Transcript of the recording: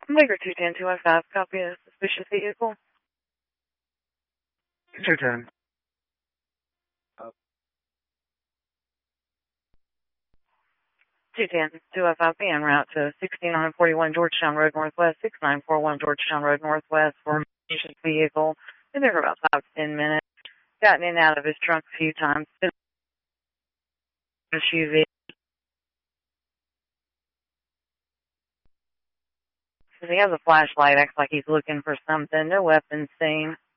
Baker 210-215, copy a suspicious vehicle. 210. 210-215, en route to 6941 Georgetown Road Northwest, 6941 Georgetown Road Northwest for a suspicious vehicle. Been there for about 5 to 10 minutes. Gotten in and out of his trunk a few times. Been SUV. He has a flashlight, acts like he's looking for something. No weapons seen.